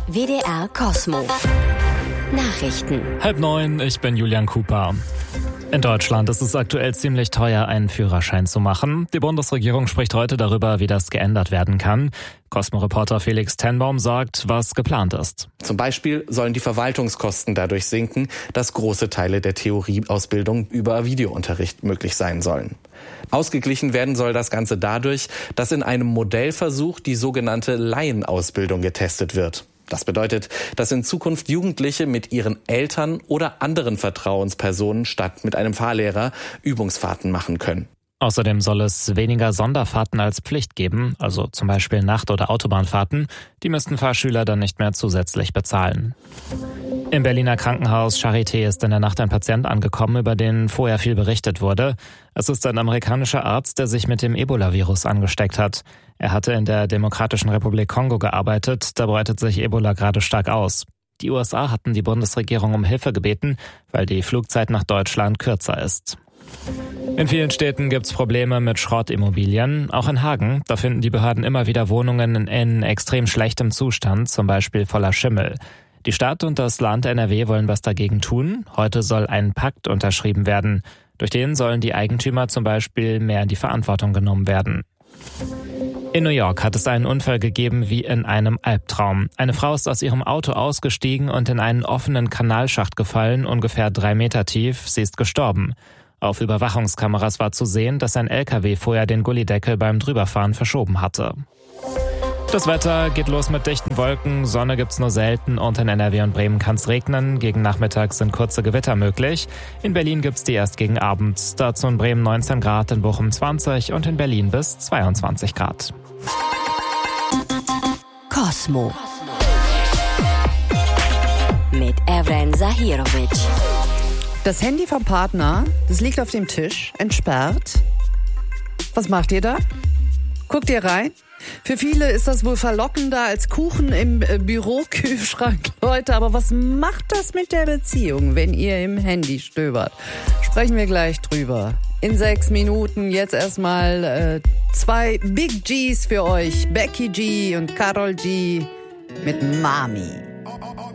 WDR Cosmo. Nachrichten. 8:30, ich bin Julian Cooper. In Deutschland ist es aktuell ziemlich teuer, einen Führerschein zu machen. Die Bundesregierung spricht heute darüber, wie das geändert werden kann. Cosmo-Reporter Felix Tenbaum sagt, was geplant ist. Zum Beispiel sollen die Verwaltungskosten dadurch sinken, dass große Teile der Theorieausbildung über Videounterricht möglich sein sollen. Ausgeglichen werden soll das Ganze dadurch, dass in einem Modellversuch die sogenannte Laienausbildung getestet wird. Das bedeutet, dass in Zukunft Jugendliche mit ihren Eltern oder anderen Vertrauenspersonen statt mit einem Fahrlehrer Übungsfahrten machen können. Außerdem soll es weniger Sonderfahrten als Pflicht geben, also zum Beispiel Nacht- oder Autobahnfahrten. Die müssten Fahrschüler dann nicht mehr zusätzlich bezahlen. Im Berliner Krankenhaus Charité ist in der Nacht ein Patient angekommen, über den vorher viel berichtet wurde. Es ist ein amerikanischer Arzt, der sich mit dem Ebola-Virus angesteckt hat. Er hatte in der Demokratischen Republik Kongo gearbeitet, da breitet sich Ebola gerade stark aus. Die USA hatten die Bundesregierung um Hilfe gebeten, weil die Flugzeit nach Deutschland kürzer ist. In vielen Städten gibt's Probleme mit Schrottimmobilien. Auch in Hagen, da finden die Behörden immer wieder Wohnungen in extrem schlechtem Zustand, zum Beispiel voller Schimmel. Die Stadt und das Land NRW wollen was dagegen tun. Heute soll ein Pakt unterschrieben werden. Durch den sollen die Eigentümer zum Beispiel mehr in die Verantwortung genommen werden. In New York hat es einen Unfall gegeben wie in einem Albtraum. Eine Frau ist aus ihrem Auto ausgestiegen und in einen offenen Kanalschacht gefallen, ungefähr 3 Meter tief. Sie ist gestorben. Auf Überwachungskameras war zu sehen, dass ein LKW vorher den Gullydeckel beim Drüberfahren verschoben hatte. Das Wetter geht los mit dichten Wolken, Sonne gibt's nur selten und in NRW und Bremen kann's regnen. Gegen Nachmittag sind kurze Gewitter möglich. In Berlin gibt's die erst gegen Abend. Dazu in Bremen 19 Grad, in Bochum 20 und in Berlin bis 22 Grad. Cosmo. Mit Evren Zahirovic. Das Handy vom Partner, das liegt auf dem Tisch, entsperrt. Was macht ihr da? Guckt ihr rein? Für viele ist das wohl verlockender als Kuchen im Bürokühlschrank, Leute. Aber was macht das mit der Beziehung, wenn ihr im Handy stöbert? Sprechen wir gleich drüber. In 6 Minuten jetzt erstmal 2 Big Gs für euch. Becky G und Karol G mit Mami.